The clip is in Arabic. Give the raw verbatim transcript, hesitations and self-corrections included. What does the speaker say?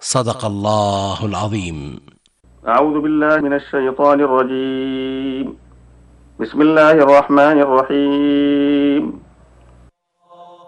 صدق الله العظيم. أعوذ بالله من الشيطان الرجيم. بسم الله الرحمن الرحيم.